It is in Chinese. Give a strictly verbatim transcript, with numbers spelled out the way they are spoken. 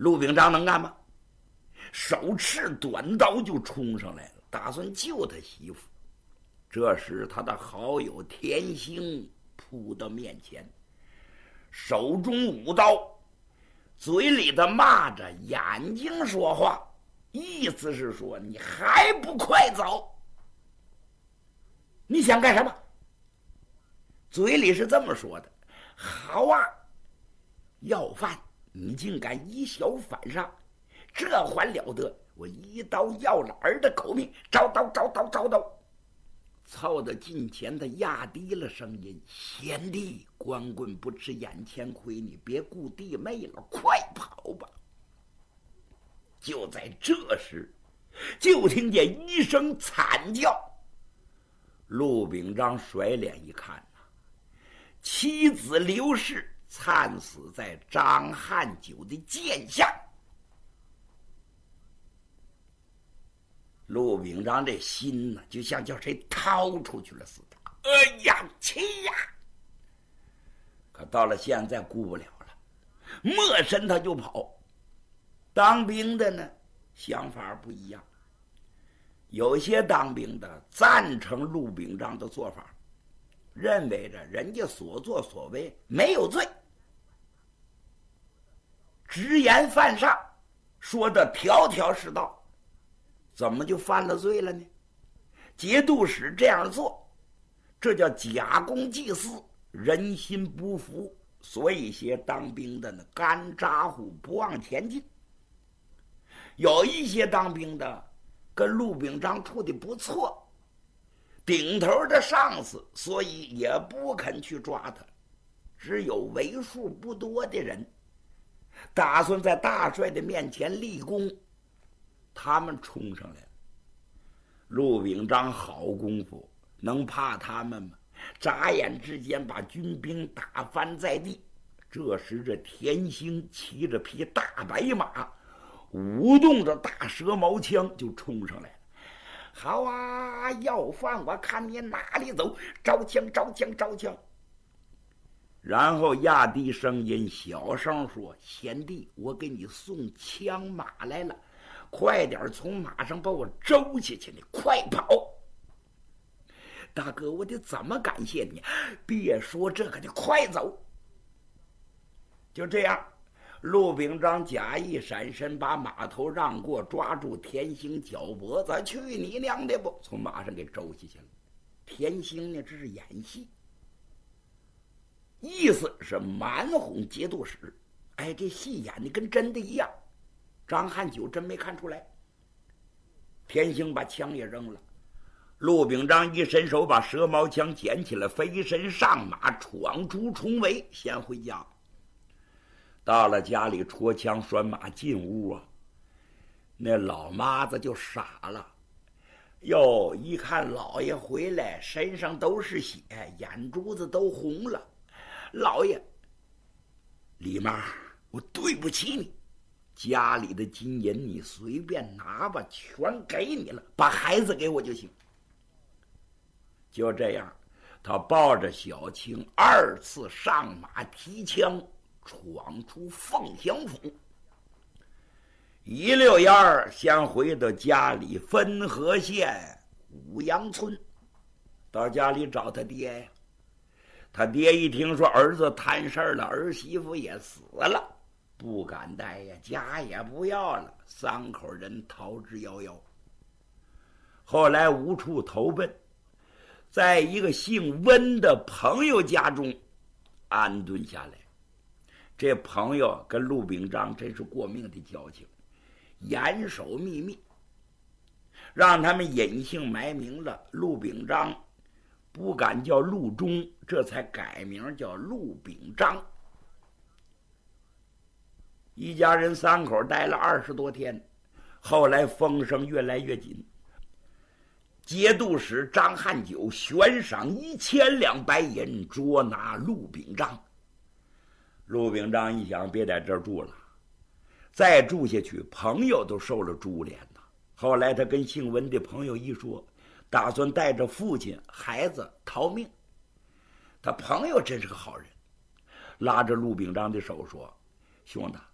陆秉章能干吗？手持短刀就冲上来了，打算救他媳妇。这时他的好友田兴扑到面前，手中舞刀，嘴里的骂着，眼睛说话，意思是说你还不快走？你想干什么？嘴里是这么说的。好啊，要饭你竟敢以小反上，这还了得！我一刀要了儿的狗命，招刀招刀招刀！凑到近前，他压低了声音：“贤弟，光棍不吃眼前亏，你别顾弟妹了，快跑吧！”就在这时，就听见一声惨叫。陆秉章甩脸一看呐、啊，妻子刘氏惨死在张汉九的剑下。陆秉章这心呢，就像叫谁掏出去了似的。哎呀，气呀！可到了现在顾不了了，没身他就跑。当兵的呢，想法不一样。有些当兵的赞成陆秉章的做法，认为着人家所作所为没有罪，直言犯上，说的条条是道。怎么就犯了罪了呢？节度使这样做，这叫假公济私，人心不服，所以些当兵的呢干咋呼不往前进。有一些当兵的跟陆秉章处的不错，顶头的上司，所以也不肯去抓他。只有为数不多的人打算在大帅的面前立功，他们冲上来了。陆秉章好功夫，能怕他们吗？眨眼之间把军兵打翻在地。这时这田兴骑着匹大白马，舞动着大蛇矛枪就冲上来了。好啊，要饭我看你哪里走！招枪招枪招枪！然后压低声音小声说：“贤弟，我给你送枪马来了，快点从马上把我周下去，你快跑！”大哥，我得怎么感谢你？别说这个，你快走！就这样，陆秉章假意闪身，把马头让过，抓住田兴脚脖子，去你娘的不！从马上给周下去了。田兴呢，这是演戏，意思是瞒哄节度使。哎，这戏演的跟真的一样。张汉九真没看出来。田兴把枪也扔了，陆秉章一伸手把蛇矛枪捡起来，飞身上马，闯出重围，先回家。到了家里，戳枪拴马进屋啊，那老妈子就傻了。哟，一看老爷回来，身上都是血，眼珠子都红了。老爷，李妈，我对不起你，家里的金银你随便拿吧，全给你了，把孩子给我就行。就这样，他抱着小青二次上马提枪，闯出凤翔府。一溜烟儿先回到家里汾河县五杨村，到家里找他爹呀。他爹一听说儿子摊事儿了，儿媳妇也死了，不敢待呀，家也不要了，三口人逃之夭夭。后来无处投奔，在一个姓温的朋友家中安顿下来。这朋友跟陆秉章真是过命的交情，严守秘密，让他们隐姓埋名了。陆秉章不敢叫陆忠，这才改名叫陆秉章。一家人三口待了二十多天，后来风声越来越紧。节度使张汉九悬赏一千两白银捉拿陆秉章。陆秉章一想，别在这儿住了，再住下去朋友都受了株连呐。后来他跟姓文的朋友一说，打算带着父亲孩子逃命。他朋友真是个好人，拉着陆秉章的手说：“兄弟，